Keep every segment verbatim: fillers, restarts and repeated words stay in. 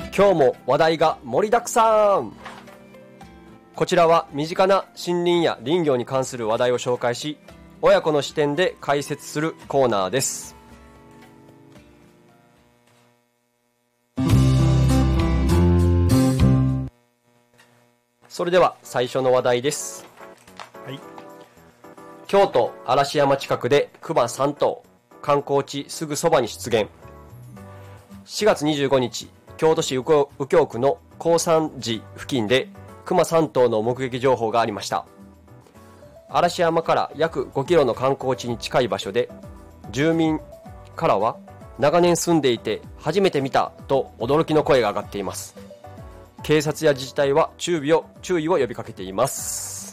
今日も話題が盛りだくさん。こちらは身近な森林や林業に関する話題を紹介し、親子の視点で解説するコーナーです。それでは最初の話題です。 はい、 京都嵐山近くで熊さん頭、観光地すぐそばに出現。しがつにじゅうごにち、京都市右京、右京区の高山寺付近で熊さん頭の目撃情報がありました。嵐山から約ごキロの観光地に近い場所で、住民からは長年住んでいて初めて見たと驚きの声が上がっています。警察や自治体は注意を注意を呼びかけています。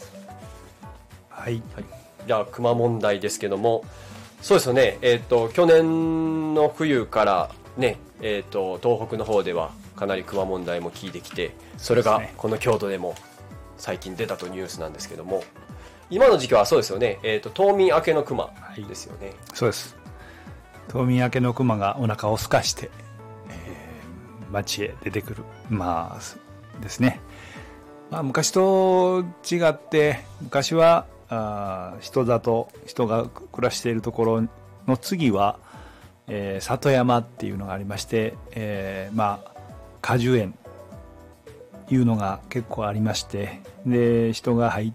はい、 はい、じゃあ熊問題ですけども、そうですよね、えーと、去年の冬からね、えーと、東北の方ではかなり熊問題も聞いてきて、それがこの京都でも最近出たとニュースなんですけども、今の時期はそうですよね、えーと、冬眠明けの熊ですよね。 はい、そうです。冬眠明けの熊がお腹を空かして、えー、町へ出てくる、まあですね。まあ、昔と違って、昔はあ人里、人が暮らしているところの次は、えー、里山っていうのがありまして、えー、まあ果樹園いうのが結構ありまして、で人が入って、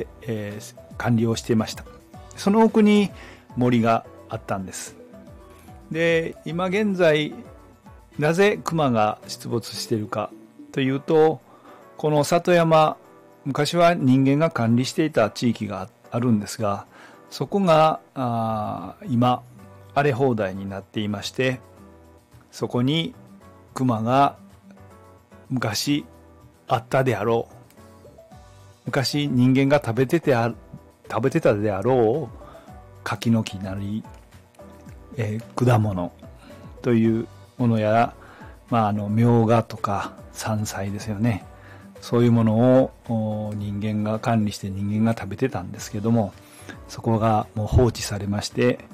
えー、管理をしていました。その奥に森があったんです。で今現在なぜ熊が出没しているかというと、この里山、昔は人間が管理していた地域があるんですが、そこがあ今荒れ放題になっていまして、そこに熊が昔あったであろう、昔人間が食べててあ食べてたであろう柿の木なり、えー、果物というものや、まあ、あのみょうがとか山菜ですよね。そういうものを人間が管理して人間が食べてたんですけども、そこがもう放置されまして、